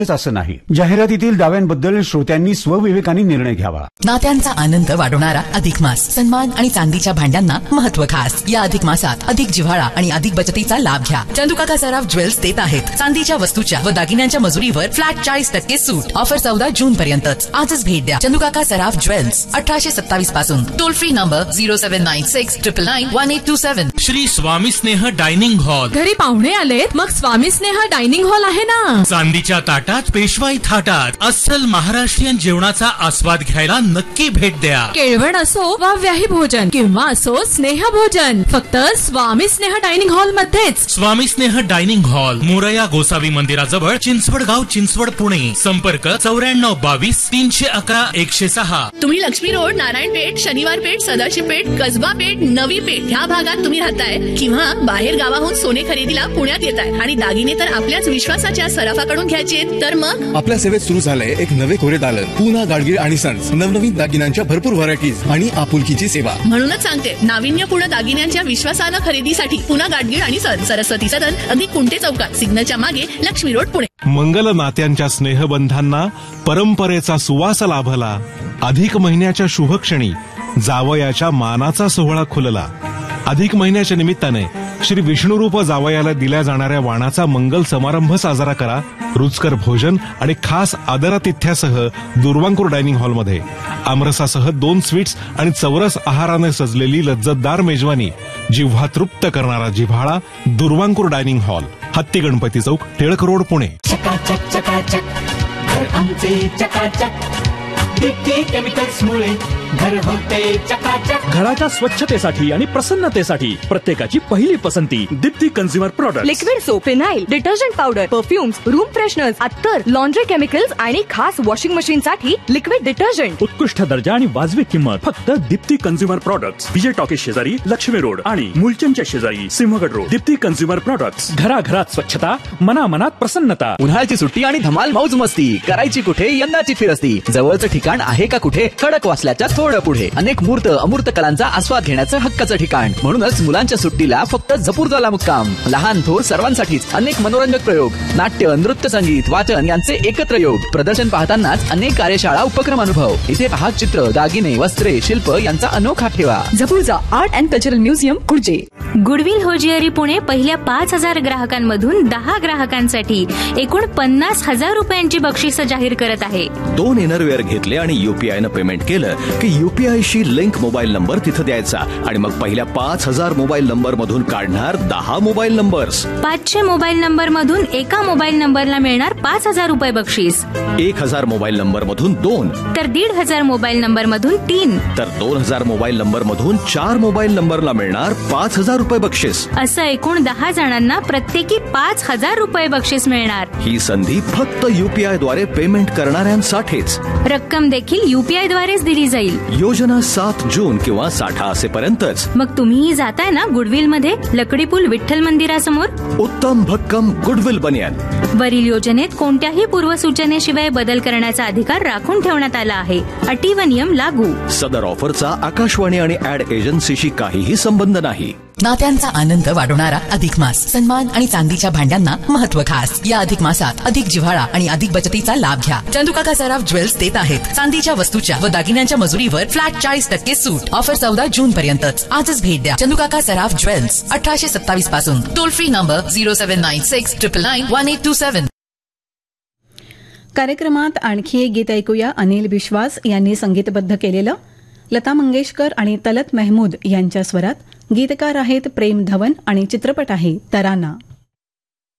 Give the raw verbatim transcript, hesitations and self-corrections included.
असं नाही. जाहिरातीतील दाव्यांबद्दल श्रोत्यांनी स्वविवेकाने निर्णय घ्यावा. नात्यांचा आनंद वाढवणारा अधिक मास. सन्मान आणि चांदीच्या भांड्यांना महत्व खास. या अधिक मासात अधिक जिव्हाळा आणि अधिक बचतीचा लाभ घ्या. चंदुकाका सराफ ज्वेल्स देत आहेत चांदीच्या वस्तूच्या व दागिन्यांच्या मजुरीवर फ्लॅट चाळीस टक्के सूट. ऑफर चौदा जून पर्यंतच. आजच भेट द्या चंदुकाका सराफ ज्वेल्स, अठराशे सत्तावीस पासून. Toll free number zero seven nine six triple nine one eight to seven. Shri Swami स्नेह डायनिंग हॉल. घरी पाहुणे आलेत मग स्वामी स्नेह डायनिंग हॉल आहे ना. चांदीच्या ताटात पेशवाई थाटात अस्सल महाराष्ट्रीयन जेवणाचा आस्वाद घ्यायला नक्की भेट द्या. केळवण असो वा व्याही भोजन किंवा असो स्नेह भोजन, फक्त स्वामी स्नेह डायनिंग हॉल मध्येच. स्वामी स्नेह डायनिंग हॉल, मोरया गोसावी मंदिराजवळ, चिंचवडगाव, चिंचवड, पुणे. संपर्क चौऱ्याण्णव बावीस तीनशे अकरा एकशे सहा. तुम्ही लक्ष्मी रोड, नारायणपेठ, शनिवार पेठ, सदाशिव पेठ, कसबा पेठ, नवी पेठ ह्या भागात तुम्ही राहताय किंवा बाहेर गावाहून सोने खरेदीला पुण्यात येताय आणि दागिने तर आपल्याच विश्वासाच्या सराफाकडून घ्यायचे, तर मग आपल्या सेवेत सुरू झालंय एक नवे कोरे दालन. पुना गाडगीळ आणि सन्स. नवनवीन दागिन्यांच्या भरपूर व्हरायटीज आणि आपुलकीची सेवा. म्हणूनच सांगते, नाविन्यपूर्ण दागिन्यांच्या विश्वासानं खरेदीसाठी पुना गाडगीळ आणि सन्स, सरस्वती सदन, अगदी कुंटे चौकात, सिग्नलच्या मागे, लक्ष्मी रोड, पुणे. मंगल नात्यांच्या स्नेहबंधांना परंपरेचा सुवास लाभला. अधिक महिन्याच्या शुभक्षणी जावयाच्या मानाचा सोहळा खुलला. अधिक महिन्याच्या निमित्ताने श्री विष्णुरूप जावयाला दिल्या जाणाऱ्या वाणाचा मंगल समारंभ साजरा करा. रुचकर भोजन आणि खास आदरातिथ्यासह दुर्वांकूर डायनिंग हॉलमध्ये आमरसासह दोन स्वीट्स आणि चौरस आहाराने सजलेली लज्जतदार मेजवानी. जिव्हा तृप्त करणारा जिव्हाळा. दुर्वांकूर डायनिंग हॉल, हत्ती गणपती चौक, टिळक रोड, पुणे. चकाचक चकाचक घर आमचे चकाचक. दीप्ती केमिकल्स मुळे घर होते चकाचक. घराच्या स्वच्छतेसाठी आणि प्रसन्नतेसाठी प्रत्येकाची पहिली पसंती Deepti consumer product. Liquid soap, phenyl, detergent powder, perfumes, room fresheners, अत्तर, लॉन्ड्री केमिकल्स आणि खास वॉशिंग मशीन साठी लिक्विड डिटर्जंट. उत्कृष्ट दर्जा आणि वाजवी किंमत फक्त दीप्ती कन्झ्युमर प्रोडक्ट्स. विजय टॉकीज शेजारी, लक्ष्मी रोड आणि मुलचंदच्या शेजारी, Sinhagad road. Deepti consumer products. घराघरात स्वच्छता, मनामनात प्रसन्नता. उन्हाळ्याची सुट्टी आणि धमाल मौज मस्ती करायची कुठे? यंदाची फिरस्ती. जवळचं ठिकाण आहे का कुठे? खडकवासल्याच्या थोडं पुढे. अनेक मूर्त अमूर्त कलांचा आस्वाद घेण्याचं हक्काचं ठिकाण. म्हणूनच मुलांच्या सुट्टीला फक्त जपूरदला मुक्काम. लहान थोर सर्वांसाठीच अनेक मनोरंजक प्रयोग, नाट्य, नृत्य, संगीत, वाचन यांचे एकत्र योग. प्रदर्शन पाहतानाच अनेक कार्यशाळा, उपक्रम, अनुभव. इथे पहा चित्र, दागिने, वस्त्रे, शिल्प यांचा अनोखा ठेवा. जपूरचा art and cultural museum, कुर्जे. Goodwill hosiery Pune पहिल्या पाच हजार ग्राहकांमधून दहा ग्राहकांसाठी एकूण पन्नास हजार रुपयांची बक्षिसं जाहीर करत आहे. दोन इनरवेअर घेतले आणि युपीआय न पेमेंट केलं की युपीआय शी लिंक मोबाईल नंबर तिथं द्यायचा आणि मग पहिल्या पाच हजार मोबाईल नंबर मधून काढणार दहा मोबाईल नंबर्स. पाचशे मोबाईल नंबर मधून एका मोबाईल नंबरला मिळणार पाच हजार रुपये बक्षीस. एक हजार मोबाईल नंबर मधून दोन, तर दीड हजार मोबाईल नंबर मधून तीन, तर दोन हजार मोबाईल नंबर मधून चार मोबाईल नंबरला मिळणार पाच हजार रुपये बक्षीस. असं एकूण दहा जणांना प्रत्येकी पाच हजार रुपये बक्षीस मिळणार. ही संधी फक्त युपीआय द्वारे पेमेंट करणाऱ्यांसाठीच. रक्कम देखील युपीआय द्वारेच दिली जाईल. योजना सात जून किंवा साठा असेपर्यंतच. मग तुम्हीही जाताय ना गुडविल मध्ये, लकडी पूल विठ्ठल मंदिरासमोर. उत्तम भक्कम गुडविल बनियान. वरील योजनेत कोणत्याही पूर्वसूचनेशिवाय बदल करण्याचा अधिकार राखून ठेवण्यात आला आहे. अटी व नियम लागू. सदर ऑफरचा आकाशवाणी आणि ऍड एजन्सीशी काहीही संबंध नाही. नात्यांचा आनंद वाढवणारा अधिक मास. सन्मान आणि चांदीच्या भांड्यांना महत्व खास. या अधिक मासात अधिक जिव्हाळा आणि अधिक बचतीचा लाभ घ्या. चंदुकाका सराफ ज्वेल्स देत आहेत चांदीच्या वस्तूच्या व दागिन्यांच्या मजुरीवर फ्लॅट चाळीस टक्के सूट. ऑफर चौदा जून पर्यंतच. आजच भेट द्या चंदुकाका सराफ ज्वेल्स, अठराशे सत्तावीस पासून. Toll free number zero seven nine six triple nine one eight to seven. कार्यक्रमात आणखी एक गीत ऐकूया. अनिल विश्वास यांनी संगीतबद्ध केलेलं. लता मंगेशकर आणि तलत महमूद यांच्या स्वरात. गीतकार आहेत प्रेम धवन आणि चित्रपट आहे तराना.